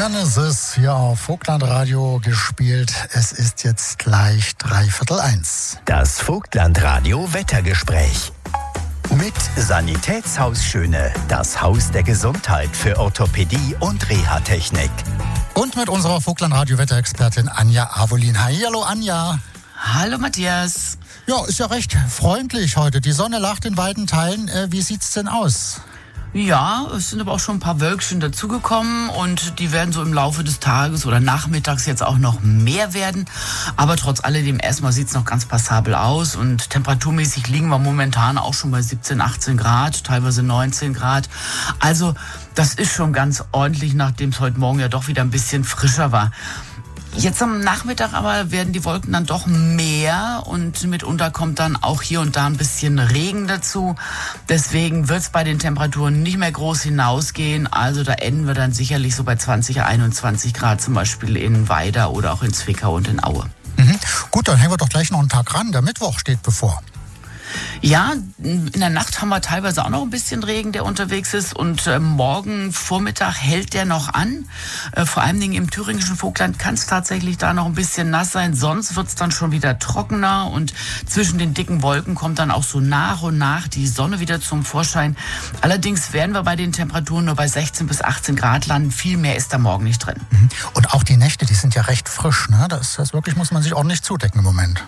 Genesis hier auf Vogtlandradio gespielt. Es ist jetzt gleich 1:03. Das Vogtlandradio Wettergespräch. Mit Sanitätshaus Schöne, das Haus der Gesundheit für Orthopädie und Reha-Technik. Und mit unserer Vogtlandradio Wetterexpertin Anja Avolin. Hallo Anja. Hallo Matthias. Ja, ist ja recht freundlich heute. Die Sonne lacht in weiten Teilen. Wie sieht's denn aus? Ja, es sind aber auch schon ein paar Wölkchen dazugekommen und die werden so im Laufe des Tages oder nachmittags jetzt auch noch mehr werden. Aber trotz alledem erstmal sieht es noch ganz passabel aus und temperaturmäßig liegen wir momentan auch schon bei 17, 18 Grad, teilweise 19 Grad. Also das ist schon ganz ordentlich, nachdem es heute Morgen ja doch wieder ein bisschen frischer war. Jetzt am Nachmittag aber werden die Wolken dann doch mehr und mitunter kommt dann auch hier und da ein bisschen Regen dazu. Deswegen wird es bei den Temperaturen nicht mehr groß hinausgehen. Also da enden wir dann sicherlich so bei 20, 21 Grad zum Beispiel in Weida oder auch in Zwickau und in Aue. Gut, dann hängen wir doch gleich noch einen Tag ran. Der Mittwoch steht bevor. Ja, in der Nacht haben wir teilweise auch noch ein bisschen Regen, der unterwegs ist. Und morgen Vormittag hält der noch an. Vor allen Dingen im thüringischen Vogtland kann es tatsächlich da noch ein bisschen nass sein. Sonst wird es dann schon wieder trockener. Und zwischen den dicken Wolken kommt dann auch so nach und nach die Sonne wieder zum Vorschein. Allerdings werden wir bei den Temperaturen nur bei 16 bis 18 Grad landen. Viel mehr ist da morgen nicht drin. Und auch die Nächte, die sind ja recht frisch, ne? Das wirklich muss man sich ordentlich zudecken im Moment.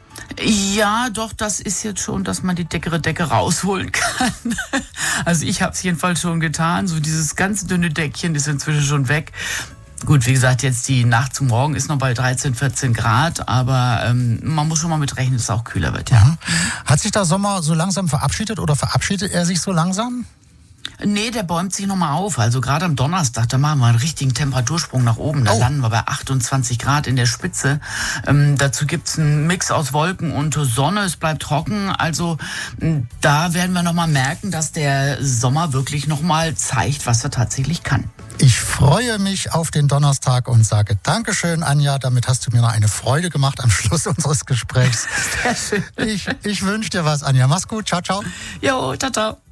Ja, doch, das ist jetzt schon, dass man die dickere Decke rausholen kann. Also ich habe es jedenfalls schon getan. So dieses ganz dünne Deckchen ist inzwischen schon weg. Gut, wie gesagt, jetzt die Nacht zum Morgen ist noch bei 13, 14 Grad, aber man muss schon mal mit rechnen, dass es auch kühler wird. Ja. Hat sich der Sommer so langsam verabschiedet oder verabschiedet er sich so langsam? Nee, der bäumt sich nochmal auf. Also gerade am Donnerstag, da machen wir einen richtigen Temperatursprung nach oben. Da landen wir bei 28 Grad in der Spitze. Dazu gibt's einen Mix aus Wolken und Sonne. Es bleibt trocken. Also da werden wir nochmal merken, dass der Sommer wirklich nochmal zeigt, was er tatsächlich kann. Ich freue mich auf den Donnerstag und sage Dankeschön, Anja. Damit hast du mir noch eine Freude gemacht am Schluss unseres Gesprächs. Sehr schön. Ich wünsche dir was, Anja. Mach's gut. Ciao, ciao. Jo, ciao, ciao.